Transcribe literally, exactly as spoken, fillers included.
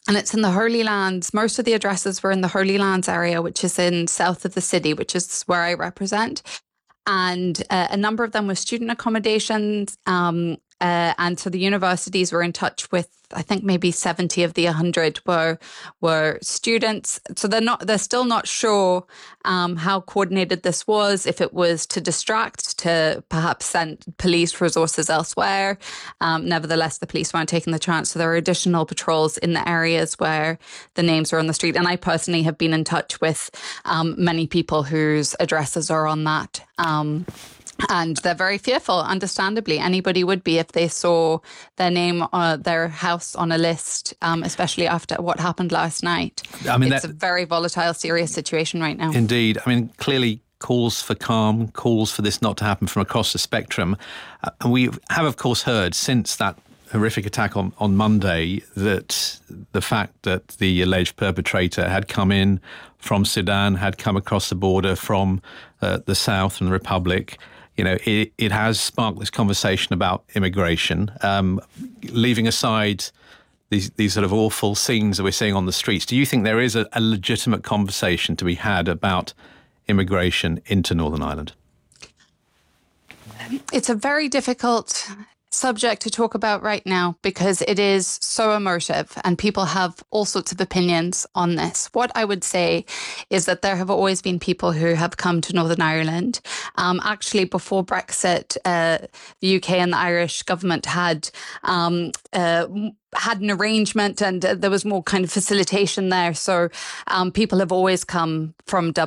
and it's in the Holy Lands. Most of the addresses were in the Holy Lands area, which is in south of the city, which is where I represent. And uh, a number of them were student accommodations. Um, uh, and so the universities were in touch with, I think maybe seventy of the one hundred were were students. So they're not, they're still not sure um, how coordinated this was, if it was to distract, to perhaps send police resources elsewhere. Um, nevertheless, the police weren't taking the chance. So there are additional patrols in the areas where the names are on the street. And I personally have been in touch with um, many people whose addresses are on that. Um, And they're very fearful, understandably. Anybody would be if they saw their name, uh, their house on a list, um, especially after what happened last night. I mean, it's that, a very volatile, serious situation right now. Indeed. I mean, clearly calls for calm, calls for this not to happen from across the spectrum. Uh, and we have, of course, heard since that horrific attack on, on Monday that the fact that the alleged perpetrator had come in from Sudan, had come across the border from uh, the South and the Republic, you know, it, it has sparked this conversation about immigration, um, leaving aside these these sort of awful scenes that we're seeing on the streets. Do you think there is a, a legitimate conversation to be had about immigration into Northern Ireland? It's a very difficult subject to talk about right now because it is so emotive and people have all sorts of opinions on this. What I would say is that there have always been people who have come to Northern Ireland. Um, actually, before Brexit, uh, the U K and the Irish government had um, uh, had an arrangement and uh, there was more kind of facilitation there. So um, people have always come from Dublin.